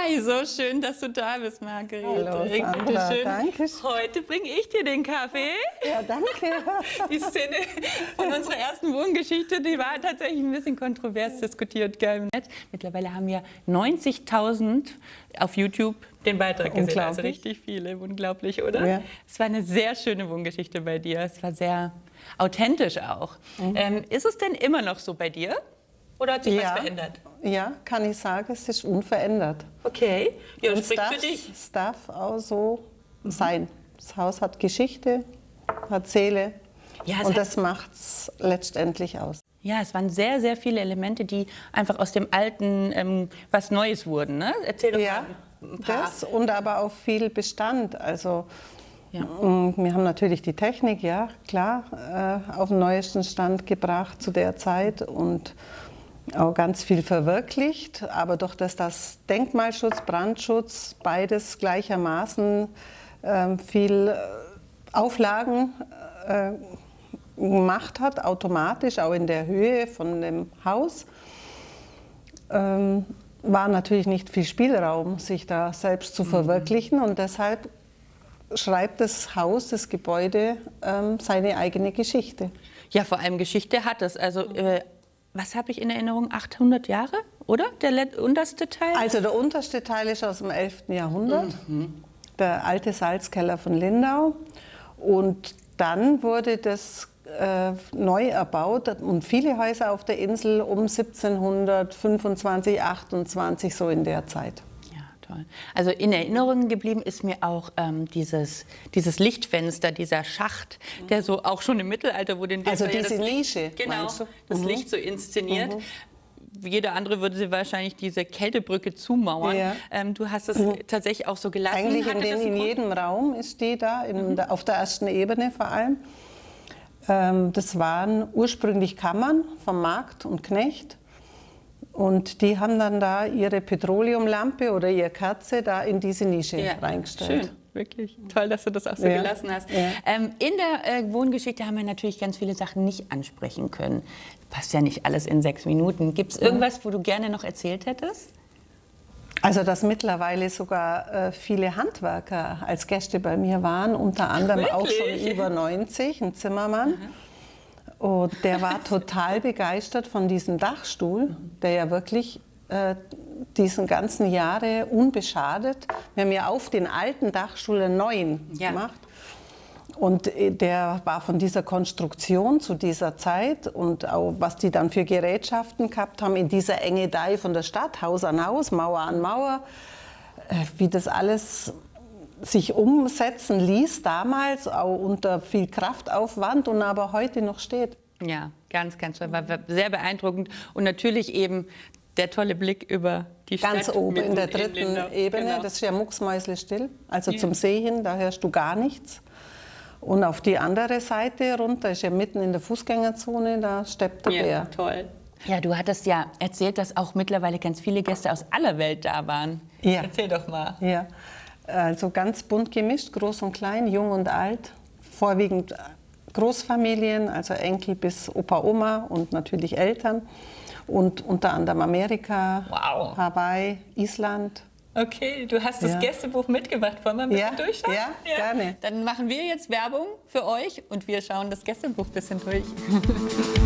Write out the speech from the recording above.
Hi, so schön, dass du da bist, Margarete. Hallo, Sandra, Bitteschön. danke. Heute bringe ich dir den Kaffee. Ja, danke. Die Szene von unserer ersten Wohngeschichte, die war tatsächlich ein bisschen kontrovers diskutiert im Netz. Mittlerweile haben ja 90.000 auf YouTube den Beitrag gesehen, also richtig viele. Unglaublich, oder? Ja. Es war eine sehr schöne Wohngeschichte bei dir. Es war sehr authentisch auch. Ist es denn immer noch so bei dir? Oder hat sich was verändert? Ja, kann ich sagen, es ist unverändert. Okay, ja, Und das spricht für dich. Es darf auch so sein. Das Haus hat Geschichte, hat Seele Ja, und das macht es letztendlich aus. Ja, es waren sehr, sehr viele Elemente, die einfach aus dem Alten was Neues wurden. Ne? Erzähl doch Ja, mal ein paar. das und aber auch viel Bestand. Also Ja. wir haben natürlich die Technik, ja klar, auf den neuesten Stand gebracht zu der Zeit und auch ganz viel verwirklicht, aber durch das Denkmalschutz, Brandschutz, beides gleichermaßen viel Auflagen gemacht hat, automatisch, auch in der Höhe von dem Haus, war natürlich nicht viel Spielraum, sich da selbst zu verwirklichen und deshalb schreibt das Haus, das Gebäude seine eigene Geschichte. Ja, vor allem Geschichte hat es. Also, was habe ich in Erinnerung? 800 Jahre, oder? Der unterste Teil? Also der unterste Teil ist aus dem 11. Jahrhundert, der alte Salzkeller von Lindau. Und dann wurde das neu erbaut und viele Häuser auf der Insel um 1725, 28, so in der Zeit. Toll. Also in Erinnerung geblieben ist mir auch dieses Lichtfenster, dieser Schacht, der so auch schon im Mittelalter wurde. Also diese Nische, genau, das Licht so inszeniert. Jeder andere würde sie wahrscheinlich diese Kältebrücke zumauern. Ja. Du hast es tatsächlich auch so gelassen. Eigentlich in jedem Raum ist die da, auf der ersten Ebene vor allem. Das waren ursprünglich Kammern vom Markt und Knecht. Und die haben dann da ihre Petroleumlampe oder ihre Kerze da in diese Nische reingestellt. Schön, wirklich. Toll, dass du das auch so gelassen hast. Ja. In der Wohngeschichte haben wir natürlich ganz viele Sachen nicht ansprechen können. Passt ja nicht alles in 6 Minuten. Gibt es irgendwas, wo du gerne noch erzählt hättest? Also, dass mittlerweile sogar viele Handwerker als Gäste bei mir waren, unter anderem auch schon über 90, ein Zimmermann. Und der war total begeistert von diesem Dachstuhl, der ja wirklich diesen ganzen Jahre unbeschadet. Wir haben ja auf den alten Dachstuhl einen neuen gemacht. Und der war von dieser Konstruktion zu dieser Zeit und auch was die dann für Gerätschaften gehabt haben in dieser Enge Dei von der Stadt, Haus an Haus, Mauer an Mauer, wie das alles sich umsetzen ließ, damals auch unter viel Kraftaufwand und aber heute noch steht. Ja, ganz, ganz toll. War sehr beeindruckend. Und natürlich eben der tolle Blick über die Stadt. Ganz oben in der dritten Ebene, genau. Das ist ja mucksmäuschenstill, also zum See hin, da hörst du gar nichts. Und auf die andere Seite runter, ist ja mitten in der Fußgängerzone, da steppt der Bär. Toll. Ja, du hattest ja erzählt, dass auch mittlerweile ganz viele Gäste aus aller Welt da waren. Ja. Erzähl doch mal. Ja. Also ganz bunt gemischt, groß und klein, jung und alt, vorwiegend Großfamilien, also Enkel bis Opa, Oma und natürlich Eltern und unter anderem Amerika, Hawaii, Island. Okay, du hast das Gästebuch mitgebracht. Wollen wir ein bisschen durchschauen? Ja, gerne. Dann machen wir jetzt Werbung für euch und wir schauen das Gästebuch ein bisschen durch.